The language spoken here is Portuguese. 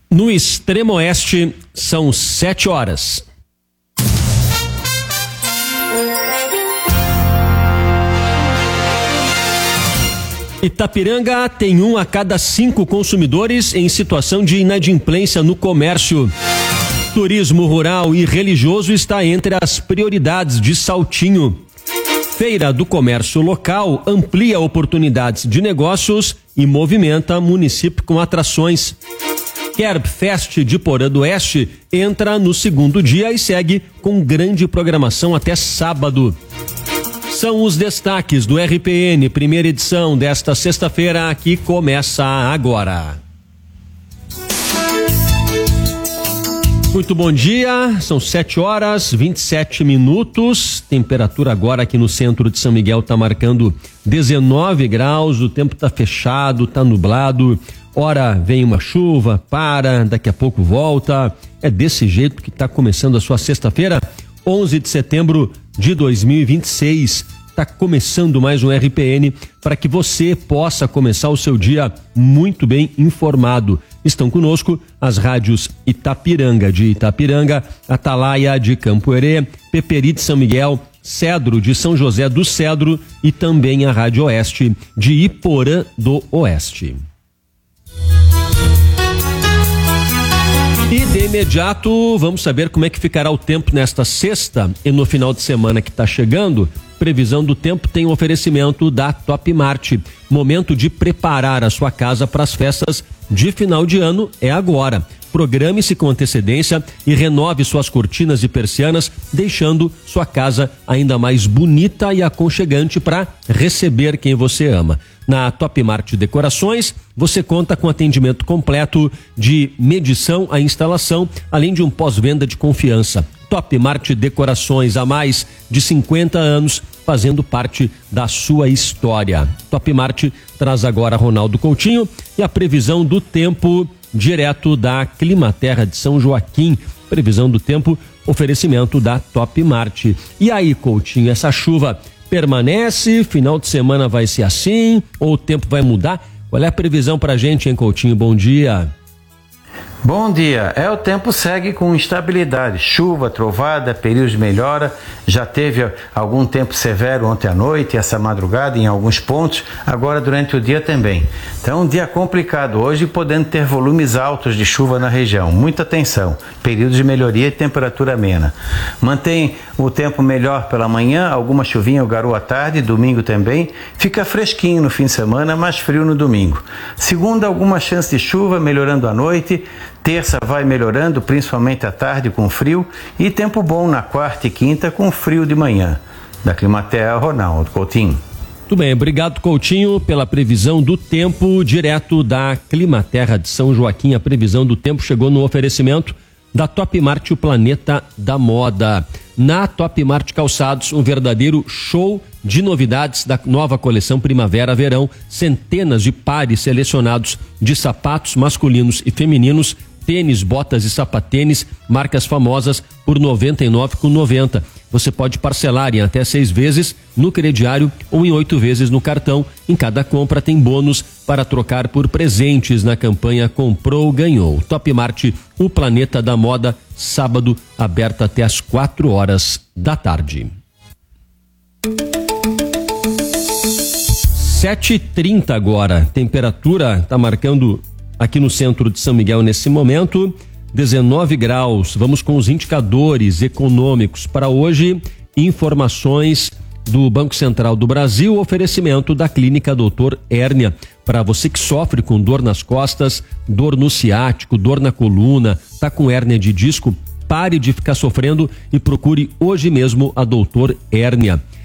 No extremo oeste, são 7 horas. Itapiranga tem 1 a cada 5 consumidores em situação de inadimplência no comércio. Turismo rural e religioso está entre as prioridades de Saltinho. Feira do Comércio Local amplia oportunidades de negócios e movimenta município com atrações. Kerb Fest de Porã do Oeste entra no 2º dia e segue com grande programação até sábado. São os destaques do RPN, primeira edição desta sexta-feira, que começa agora. Muito bom dia, são 7h27. Temperatura agora aqui no centro de São Miguel está marcando 19 graus, o tempo está fechado, está nublado. Ora vem uma chuva, daqui a pouco volta. É desse jeito que está começando a sua sexta-feira, 11 de setembro de 2026. Está começando mais um RPN para que você possa começar o seu dia muito bem informado. Estão conosco as rádios Itapiranga de Itapiranga, Atalaia de Campo Herê, Peperi de São Miguel, Cedro de São José do Cedro e também a Rádio Oeste de Iporã do Oeste. E de imediato vamos saber como é que ficará o tempo nesta sexta e no final de semana que está chegando. Previsão do tempo tem um oferecimento da Top Mart. Momento de preparar a sua casa para as festas de final de ano é agora. Programe-se com antecedência e renove suas cortinas e persianas, deixando sua casa ainda mais bonita e aconchegante para receber quem você ama. Na Top Mart Decorações, você conta com atendimento completo de medição à instalação, além de um pós-venda de confiança. Top Mart Decorações, há mais de 50 anos, fazendo parte da sua história. Top Mart traz agora Ronaldo Coutinho e a previsão do tempo direto da Climaterra de São Joaquim. Previsão do tempo, oferecimento da Top Mart. E aí, Coutinho, essa chuva permanece? Final de semana vai ser assim? Ou o tempo vai mudar? Qual é a previsão pra gente, hein, Coutinho? Bom dia. Bom dia. O tempo segue com instabilidade, chuva, trovada, períodos de melhora. Já teve algum tempo severo ontem à noite, essa madrugada em alguns pontos, agora durante o dia também. Então, um dia complicado hoje, podendo ter volumes altos de chuva na região. Muita atenção, períodos de melhoria e temperatura amena. Mantém o tempo melhor pela manhã, alguma chuvinha ou garoa à tarde, domingo também. Fica fresquinho no fim de semana, mais frio no domingo. Segunda, alguma chance de chuva, melhorando à noite. Terça vai melhorando, principalmente à tarde com frio, e tempo bom na quarta e quinta com frio de manhã. Da Climaterra, Ronaldo Coutinho. Muito bem, obrigado, Coutinho, pela previsão do tempo direto da Climaterra de São Joaquim. A previsão do tempo chegou no oferecimento da Top Mart, o planeta da moda. Na Top Mart Calçados, um verdadeiro show de novidades da nova coleção Primavera-Verão. Centenas de pares selecionados de sapatos masculinos e femininos, tênis, botas e sapatênis, marcas famosas por R$ 99,90. Você pode parcelar em até 6 vezes no crediário ou em 8 vezes no cartão. Em cada compra tem bônus para trocar por presentes na campanha Comprou, Ganhou. Top Mart, o planeta da moda, sábado, aberta até às 4h da tarde. 7h30 agora. Temperatura está marcando aqui no centro de São Miguel nesse momento 19 graus. Vamos com os indicadores econômicos para hoje. Informações do Banco Central do Brasil, oferecimento da Clínica Doutor Hérnia. Para você que sofre com dor nas costas, dor no ciático, dor na coluna, tá com hérnia de disco, pare de ficar sofrendo e procure hoje mesmo a Doutor Hérnia.